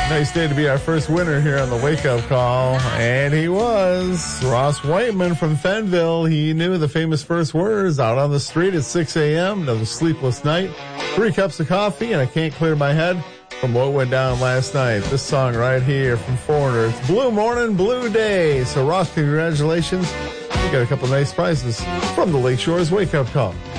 Nice day to be our first winner here on the wake-up call. And he was Ross Whiteman from Fenville. He knew the famous first words out on the street at 6 a.m. Another sleepless night. 3 cups of coffee, and I can't clear my head from what went down last night. This song right here from Foreigner. It's Blue Morning, Blue Day. So, Ross, congratulations. You got a couple nice prizes from the Lake Shores Wake-Up Call.